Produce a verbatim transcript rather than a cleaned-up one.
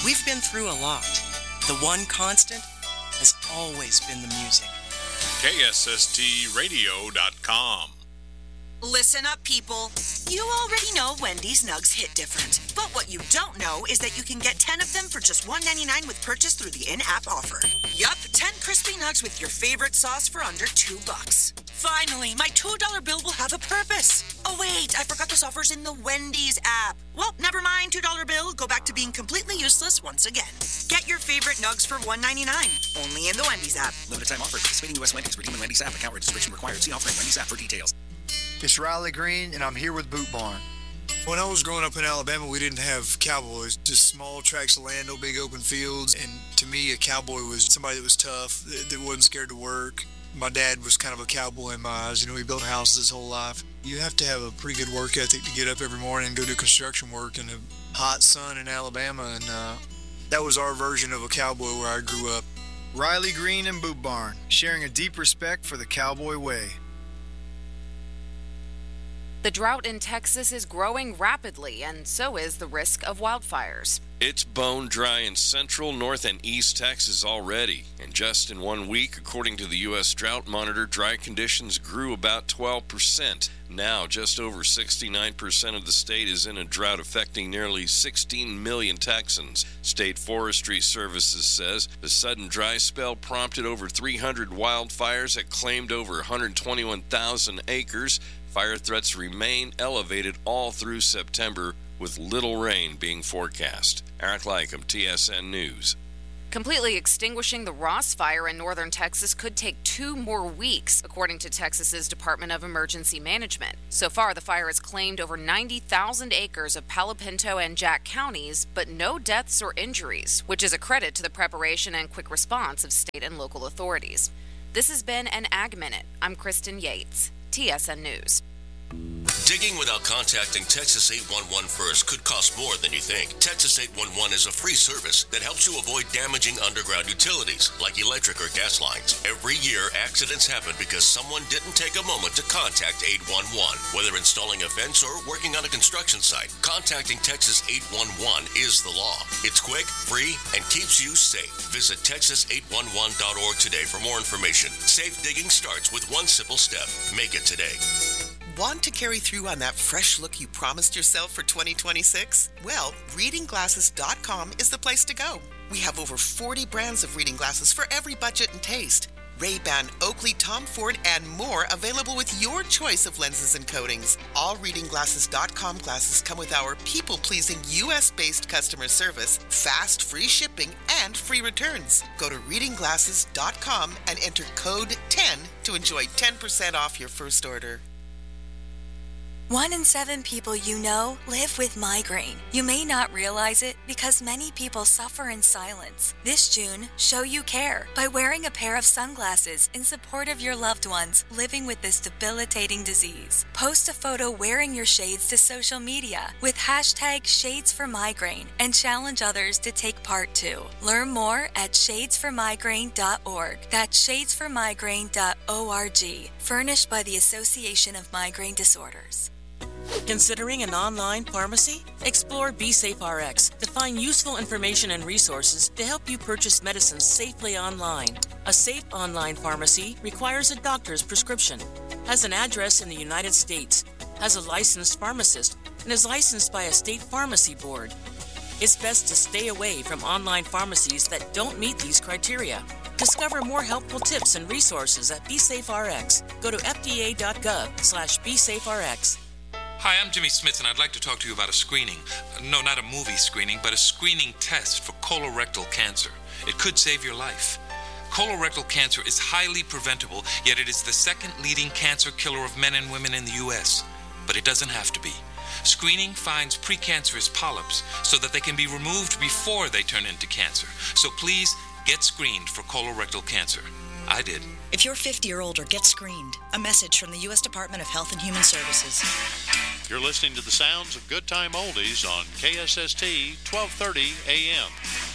We've been through a lot. The one constant has always been the music. K S S T radio dot com. Listen up, people. You already know Wendy's Nugs hit different. But what you don't know is that you can get ten of them for just one ninety-nine with purchase through the in-app offer. Yup, ten crispy nugs with your favorite sauce for under two bucks. Finally, my two dollar bill will have a purpose. Oh wait, I forgot this offer's in the Wendy's app. Well, never mind, two dollar bill, go back to being completely useless once again. Get your favorite nugs for one ninety-nine, only in the Wendy's app. Limited time offer. Participating U S Wendy's. Redeem in Wendy's app. Account registration required. See offering Wendy's app for details. It's Riley Green, and I'm here with Boot Barn. When I was growing up in Alabama, we didn't have cowboys, just small tracts of land, no big open fields. And to me, a cowboy was somebody that was tough, that, that wasn't scared to work. My dad was kind of a cowboy in my eyes. You know, he built houses his whole life. You have to have a pretty good work ethic to get up every morning and go do construction work in the hot sun in Alabama. And uh, that was our version of a cowboy where I grew up. Riley Green and Boot Barn, sharing a deep respect for the cowboy way. The drought in Texas is growing rapidly, and so is the risk of wildfires. It's bone dry in central, north, and east Texas already. And just in one week, according to the U S Drought Monitor, dry conditions grew about twelve percent. Now, just over sixty-nine percent of the state is in a drought affecting nearly sixteen million Texans. State Forestry Services says the sudden dry spell prompted over three hundred wildfires that claimed over one hundred twenty-one thousand acres. Fire threats remain elevated all through September, with little rain being forecast. Eric Lycum, T S N News. Completely extinguishing the Ross Fire in northern Texas could take two more weeks, according to Texas's Department of Emergency Management. So far, the fire has claimed over ninety thousand acres of Palo Pinto and Jack counties, but no deaths or injuries, which is a credit to the preparation and quick response of state and local authorities. This has been an Ag Minute. I'm Kristen Yates, T S N News. Digging without contacting Texas eight one one first could cost more than you think. Texas eight one one is a free service that helps you avoid damaging underground utilities like electric or gas lines. Every year, accidents happen because someone didn't take a moment to contact eight one one. Whether installing a fence or working on a construction site, contacting Texas eight one one is the law. It's quick, free, and keeps you safe. Visit texas eight one one dot org today for more information. Safe digging starts with one simple step. Make it today. Want to carry through on that fresh look you promised yourself for twenty twenty-six? Well, reading glasses dot com is the place to go. We have over forty brands of reading glasses for every budget and taste. Ray-Ban, Oakley, Tom Ford, and more available with your choice of lenses and coatings. All reading glasses dot com glasses come with our people-pleasing U S-based customer service, fast, free shipping, and free returns. Go to reading glasses dot com and enter code ten to enjoy ten percent off your first order. One in seven people you know live with migraine. You may not realize it because many people suffer in silence. This June, show you care by wearing a pair of sunglasses in support of your loved ones living with this debilitating disease. Post a photo wearing your shades to social media with hashtag Shades for Migraine and challenge others to take part too. Learn more at shades for migraine dot org. That's shades for migraine dot org. Furnished by the Association of Migraine Disorders. Considering an online pharmacy? Explore BeSafeRx to find useful information and resources to help you purchase medicines safely online. A safe online pharmacy requires a doctor's prescription, has an address in the United States, has a licensed pharmacist, and is licensed by a state pharmacy board. It's best to stay away from online pharmacies that don't meet these criteria. Discover more helpful tips and resources at BeSafeRx. Go to F D A dot gov slash BeSafeRx. Hi, I'm Jimmy Smith, and I'd like to talk to you about a screening. No, not a movie screening, but a screening test for colorectal cancer. It could save your life. Colorectal cancer is highly preventable, yet it is the second leading cancer killer of men and women in the U S But it doesn't have to be. Screening finds precancerous polyps so that they can be removed before they turn into cancer. So please, get screened for colorectal cancer. I did. If you're fifty or older, get screened. A message from the U S Department of Health and Human Services. You're listening to the sounds of Good Time Oldies on K S S T twelve thirty A M.